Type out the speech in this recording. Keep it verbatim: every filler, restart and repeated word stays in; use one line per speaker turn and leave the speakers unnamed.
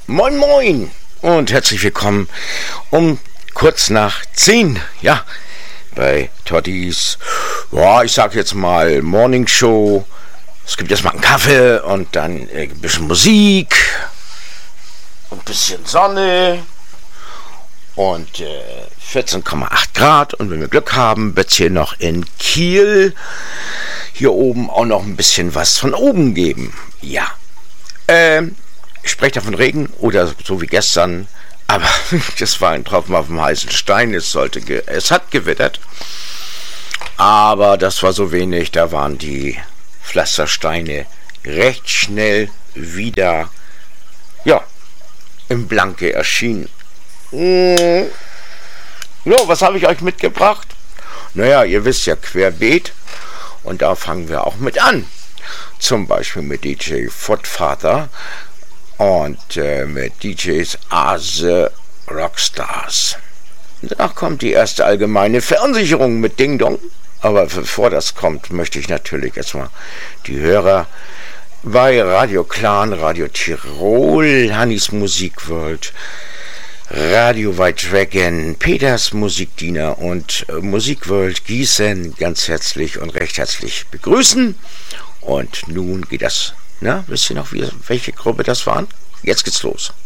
Moin moin und herzlich willkommen um kurz nach zehn, ja, bei Toddy's, ja, ich sag jetzt mal Morning Show. Es gibt erstmal einen Kaffee und dann äh, ein bisschen Musik, ein bisschen Sonne und äh, vierzehn Komma acht Grad, und wenn wir Glück haben, wird es hier noch in Kiel hier oben auch noch ein bisschen was von oben geben. Ja, ähm, ich spreche da von Regen oder so wie gestern, aber das war ein Tropfen auf dem heißen Stein. Es sollte, ge- es hat gewittert, aber das war so wenig. Da waren die Pflastersteine recht schnell wieder, ja, im Blanke erschienen. Mm. So, was habe ich euch mitgebracht? Naja, ihr wisst ja, querbeet, und da fangen wir auch mit an. Zum Beispiel mit D J Footfather und äh, mit D Js Ase Rockstars. Danach kommt die erste allgemeine Verunsicherung mit Ding Dong. Aber bevor das kommt, möchte ich natürlich erstmal die Hörer bei Radio Clan, Radio Tirol, Hannis Musikworld, Radio White Dragon, Peters Musikdiener und äh, Musikworld Gießen ganz herzlich und recht herzlich begrüßen. Und nun geht das. Na, wisst ihr noch, wie, welche Gruppe das waren? Jetzt geht's los.